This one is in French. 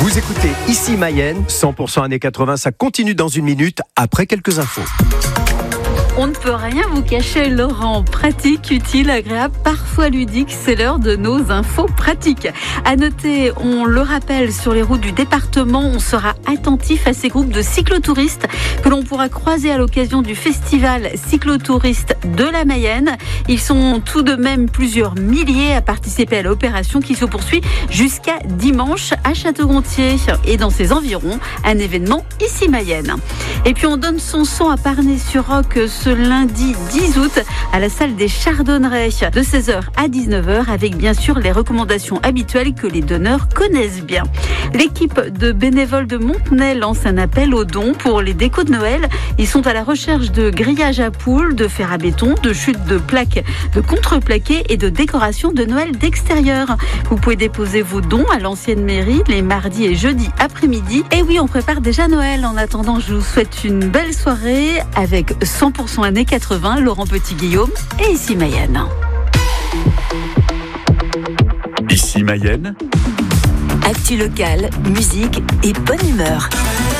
Vous écoutez Ici Mayenne, 100% années 80, ça continue dans une minute après quelques infos. On ne peut rien vous cacher, Laurent. Pratique, utile, agréable, parfois ludique, c'est l'heure de nos infos pratiques. À noter, on le rappelle, sur les routes du département, on sera attentif à ces groupes de cyclotouristes que l'on pourra croiser à l'occasion du festival cyclotouristes de la Mayenne. Ils sont tout de même plusieurs milliers à participer à l'opération qui se poursuit jusqu'à dimanche à Château-Gontier et dans ses environs, un événement Ici Mayenne. Et puis on donne son sang à Parnay-sur-Roc ce lundi 10 août à la salle des Chardonnerets de 16h à 19h avec bien sûr les recommandations habituelles que les donneurs connaissent bien. L'équipe de bénévoles de Montenay lance un appel aux dons pour les décos de Noël. Ils sont à la recherche de grillages à poules, de fer à béton, de chutes de plaques, de contreplaqués et de décorations de Noël d'extérieur. Vous pouvez déposer vos dons à l'ancienne mairie les mardis et jeudis après-midi. Et oui, on prépare déjà Noël. En attendant, je vous souhaite une belle soirée avec 100% années 80, Laurent Petit-Guillaume et Ici Mayenne. Ici Mayenne. Actu locale, musique et bonne humeur.